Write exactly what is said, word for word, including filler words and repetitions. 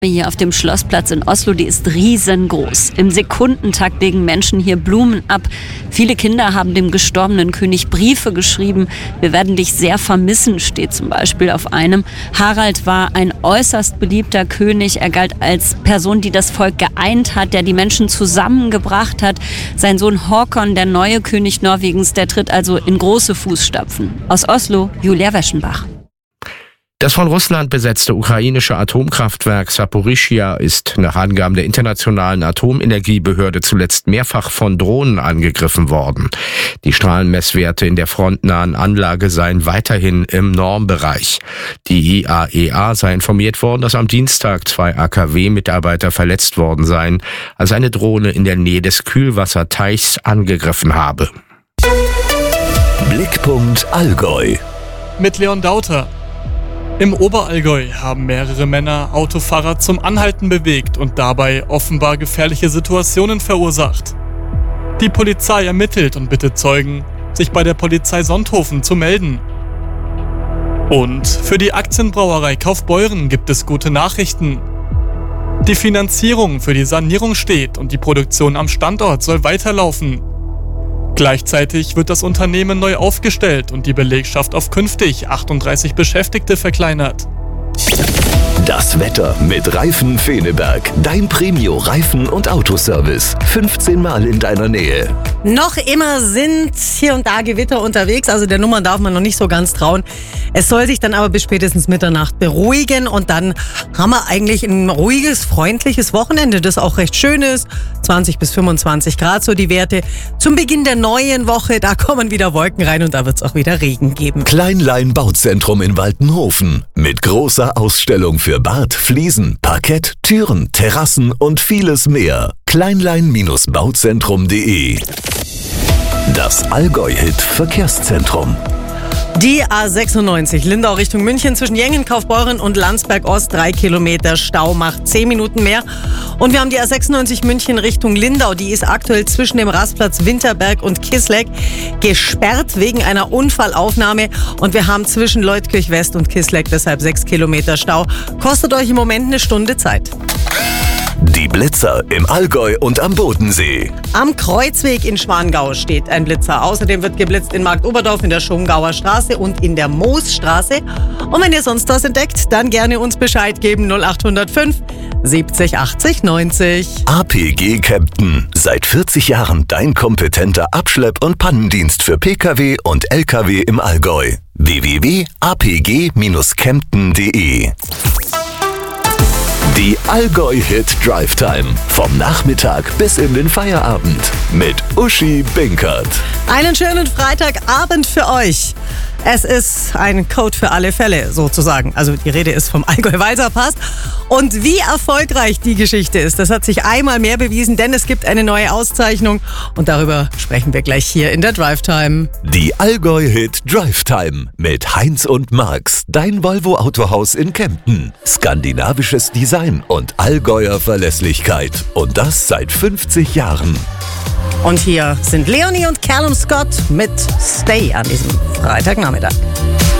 Hier auf dem Schlossplatz in Oslo, die ist riesengroß. Im Sekundentakt legen Menschen hier Blumen ab. Viele Kinder haben dem gestorbenen König Briefe geschrieben. Wir werden dich sehr vermissen, steht zum Beispiel auf einem. Harald war ein äußerst beliebter König. Er galt als Person, die das Volk geeint hat, der die Menschen zusammengebracht hat. Sein Sohn Håkon, der neue König Norwegens, der tritt also in große Fußstapfen. Aus Oslo, Julia Weschenbach. Das von Russland besetzte ukrainische Atomkraftwerk Saporischschja ist nach Angaben der Internationalen Atomenergiebehörde zuletzt mehrfach von Drohnen angegriffen worden. Die Strahlenmesswerte in der frontnahen Anlage seien weiterhin im Normbereich. Die I A E A sei informiert worden, dass am Dienstag zwei A K W-Mitarbeiter verletzt worden seien, als eine Drohne in der Nähe des Kühlwasserteichs angegriffen habe. Blickpunkt Allgäu mit Leon Dauter. Im Oberallgäu haben mehrere Männer Autofahrer zum Anhalten bewegt und dabei offenbar gefährliche Situationen verursacht. Die Polizei ermittelt und bittet Zeugen, sich bei der Polizei Sonthofen zu melden. Und für die Aktienbrauerei Kaufbeuren gibt es gute Nachrichten. Die Finanzierung für die Sanierung steht und die Produktion am Standort soll weiterlaufen. Gleichzeitig wird das Unternehmen neu aufgestellt und die Belegschaft auf künftig achtunddreißig Beschäftigte verkleinert. Das Wetter mit Reifen Feneberg. Dein Premio Reifen- und Autoservice. fünfzehn Mal in deiner Nähe. Noch immer sind hier und da Gewitter unterwegs, also der Nummer darf man noch nicht so ganz trauen. Es soll sich dann aber bis spätestens Mitternacht beruhigen und dann haben wir eigentlich ein ruhiges, freundliches Wochenende, das auch recht schön ist. zwanzig bis fünfundzwanzig Grad so die Werte. Zum Beginn der neuen Woche, da kommen wieder Wolken rein und da wird es auch wieder Regen geben. Kleinlein Bauzentrum in Waltenhofen mit großer Ausstellung für Bad, Fliesen, Parkett, Türen, Terrassen und vieles mehr. kleinlein Bauzentrum punkt de. Das Allgäu-Hit Verkehrszentrum. Die A sechsundneunzig Lindau Richtung München zwischen Jengen, Kaufbeuren und Landsberg Ost. Drei Kilometer Stau macht zehn Minuten mehr. Und wir haben die A sechsundneunzig München Richtung Lindau. Die ist aktuell zwischen dem Rastplatz Winterberg und Kissleck gesperrt wegen einer Unfallaufnahme. Und wir haben zwischen Leutkirch West und Kissleck deshalb sechs Kilometer Stau. Kostet euch im Moment eine Stunde Zeit. Die Blitzer im Allgäu und am Bodensee. Am Kreuzweg in Schwangau steht ein Blitzer. Außerdem wird geblitzt in Marktoberdorf, in der Schongauer Straße und in der Moosstraße. Und wenn ihr sonst was entdeckt, dann gerne uns Bescheid geben. null acht null fünf siebzig achtzig neunzig. A P G Kempten. Seit vierzig Jahren dein kompetenter Abschlepp- und Pannendienst für Pkw und Lkw im Allgäu. w w w punkt a p g kempten punkt de. Die Allgäu-Hit Drive Time. Vom Nachmittag bis in den Feierabend. Mit Uschi Binkert. Einen schönen Freitagabend für euch. Es ist ein Code für alle Fälle, sozusagen. Also die Rede ist vom Allgäu-Walser-Pass. Und wie erfolgreich die Geschichte ist, das hat sich einmal mehr bewiesen, denn es gibt eine neue Auszeichnung. Und darüber sprechen wir gleich hier in der Drive Time. Die Allgäu-Hit Drive Time mit Heinz und Marx. Dein Volvo-Autohaus in Kempten. Skandinavisches Design und Allgäuer Verlässlichkeit. Und das seit fünfzig Jahren. Und hier sind Leonie und Callum Scott mit Stay an diesem Freitagnachmittag.